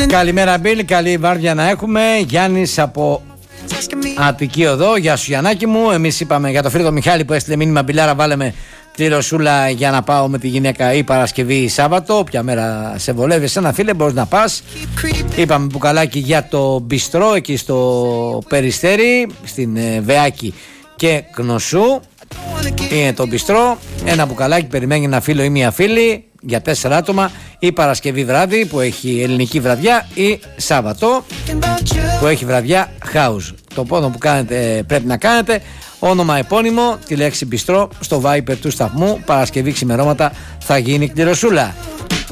Καλημέρα Μπίλ, καλή βάρδια να έχουμε. Γιάννης από Αττική Οδό. Γεια σου Γιαννάκη μου. Εμείς είπαμε για το φίλο Μιχάλη που έστειλε μήνυμα, Μπιλάρα βάλε με κληροσούλα για να πάω με τη γυναίκα ή Παρασκευή ή Σάββατο. Ποια μέρα σε βολεύει εσένα φίλε, μπορείς να πας. Είπαμε μπουκαλάκι για το μπιστρό εκεί στο Περιστέρι, στην Βεάκη και Κνωσού. Είναι το μπιστρό. Ένα μπουκαλάκι περιμένει ένα φίλο ή μια φίλη για 4 άτομα, ή Παρασκευή βράδυ που έχει ελληνική βραδιά, ή Σάββατο που έχει βραδιά house. Το πόνο που κάνετε, πρέπει να κάνετε όνομα επώνυμο, τη λέξη μπιστρό στο Viper του σταθμού. Παρασκευή ξημερώματα θα γίνει κληροσούλα.